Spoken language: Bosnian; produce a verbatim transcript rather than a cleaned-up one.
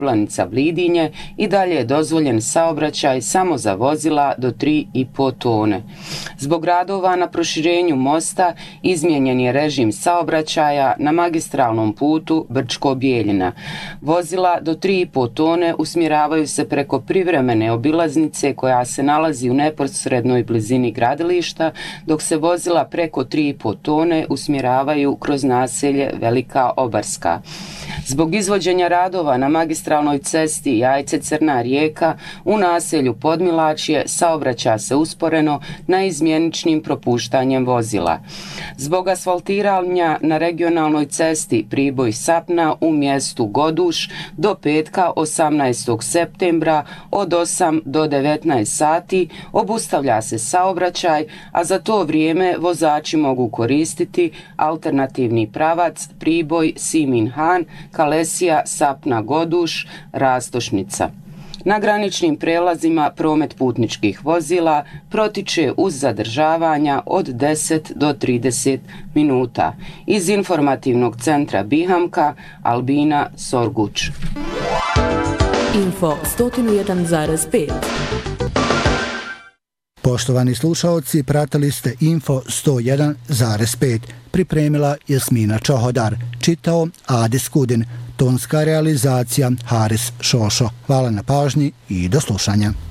Planica Vlidinje i dalje je dozvoljen saobraćaj samo za vozila do tri i po tone. Zbog radova na proširenju mosta izmijenjen je režim saobraćaja na magistralnom putu Brčko-Bijeljina. Vozila do tri i po tone usmjeravaju se preko privremene obilaznice koja se nalazi u neposrednoj blizini gradilišta, dok se vozila preko tri i po tone usmjeravaju kroz naselje Velika Obarska. Zbog izvođenja radova na magistralnoj cesti Jajce-Crna Rijeka u naselju Podmilačje saobraća se usporeno na izmjeničnim propuštanjem vozila. Zbog asfaltiranja na regionalnoj cesti Priboj-Sapna u mjestu Goduš do petka osamnaestog septembra od osam do devetnaest sati obustavlja se saobraćaj, a za to vrijeme vozači mogu koristiti alternativni pravac Priboj-Simin-Han, Kalesija, Sapna, Goduš, Rastošnica. Na graničnim prelazima promet putničkih vozila protiče uz zadržavanja od deset do trideset minuta. Iz informativnog centra Bihamka, Albina Sorguč. Info sto jedan zarez pet. Poštovani slušaoci, pratili ste Info sto jedan zarez pet. Pripremila Jasmina Čohodar, čitao Adis Kudin, tonska realizacija Haris Šošo. Hvala na pažnji i do slušanja.